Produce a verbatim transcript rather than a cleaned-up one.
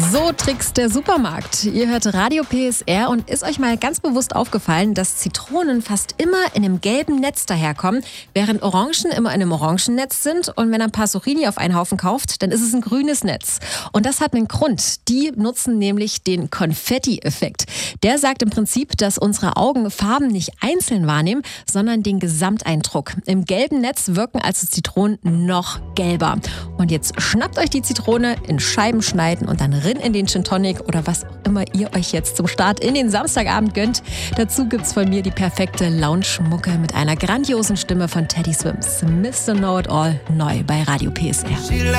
So trickst der Supermarkt. Ihr hört Radio P S R und ist euch mal ganz bewusst aufgefallen, dass Zitronen fast immer in einem gelben Netz daherkommen, während Orangen immer in einem Orangennetz sind. Und wenn ihr ein paar Zucchini auf einen Haufen kauft, dann ist es ein grünes Netz. Und das hat einen Grund. Die nutzen nämlich den Konfetti-Effekt. Der sagt im Prinzip, dass unsere Augen Farben nicht einzeln wahrnehmen, sondern den Gesamteindruck. Im gelben Netz wirken also Zitronen noch gelber. Und jetzt schnappt euch die Zitrone, in Scheiben schneiden und dann rin in den Gin Tonic oder was auch immer ihr euch jetzt zum Start in den Samstagabend gönnt. Dazu gibt's von mir die perfekte Lounge-Mucke mit einer grandiosen Stimme von Teddy Swims. Mister Know It All, neu bei Radio P S R.